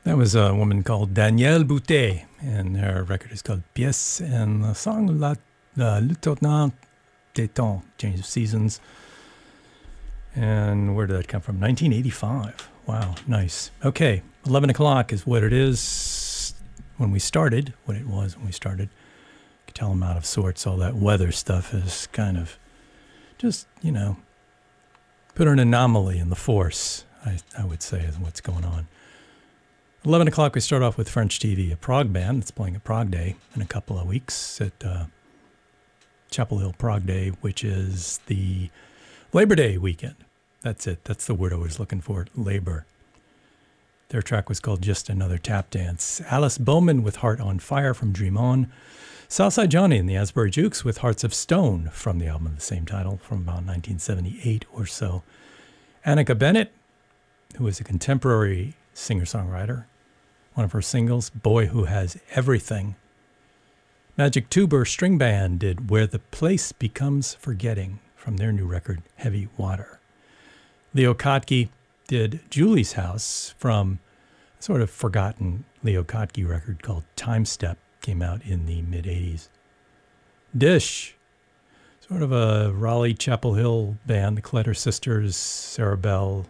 That was a woman called Danielle Boutet, and her record is called Pièce, and the song Le Tournant des Temps, Change of Seasons. And where did that come from? 1985. Wow, nice. Okay, 11 o'clock is what it is when we started, what it was when we started. You can tell I'm out of sorts. All that weather stuff is kind of just, put an anomaly in the force, I would say, is what's going on. 11 o'clock, we start off with French TV, a prog band that's playing at Prog Day in a couple of weeks at Chapel Hill Prog Day, which is the Labor Day weekend. That's it. That's the word I was looking for, labor. Their track was called Just Another Tap Dance. Alice Bowman with Heart on Fire from Dream On. Southside Johnny and the Asbury Jukes with Hearts of Stone from the album of the same title from about 1978 or so. Annika Bennett, who is a contemporary singer-songwriter. One of her singles, Boy Who Has Everything. Magic Tuber String Band did Where the Place Becomes Forgetting from their new record, Heavy Water. Leo Kottke did Julie's House from a sort of forgotten Leo Kottke record called Time Step, came out in the mid-'80s. Dish, sort of a Raleigh Chapel Hill band, the Kletter Sisters, Sarah Bell,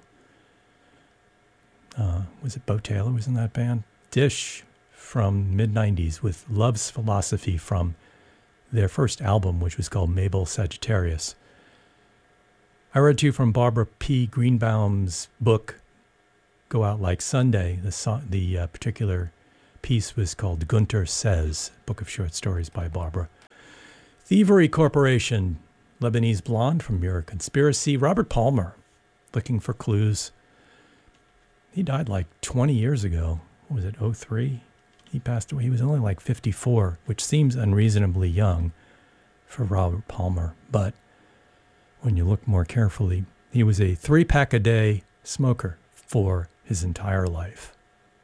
was it Bo Taylor was in that band? Dish from mid-'90s with Love's Philosophy from their first album, which was called Mabel Sagittarius. I read to you from Barbara P. Greenbaum's book, Go Out Like Sunday. The particular piece was called Gunter Says, book of short stories by Barbara. Thievery Corporation, Lebanese Blonde from Mirror Conspiracy. Robert Palmer, Looking for Clues. He died like 20 years ago. What was it, 03? He passed away. He was only like 54, which seems unreasonably young for Robert Palmer. But when you look more carefully, he was a 3-pack-a-day smoker for his entire life.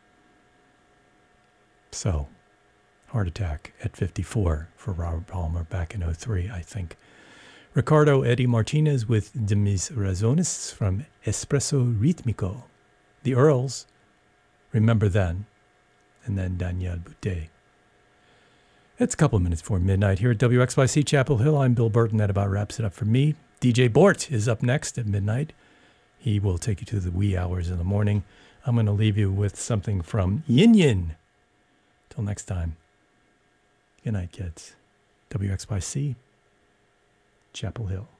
So, heart attack at 54 for Robert Palmer back in 03, I think. Ricardo Eddie Martinez with De Mis Razones from Espresso Ritmico. The Earls, Remember Then, and then Danielle Boutet. It's a couple of minutes before midnight here at WXYC Chapel Hill. I'm Bill Burton. That about wraps it up for me. DJ Bort is up next at midnight. He will take you to the wee hours in the morning. I'm going to leave you with something from Yin Yin. Till next time. Good night, kids. WXYC Chapel Hill.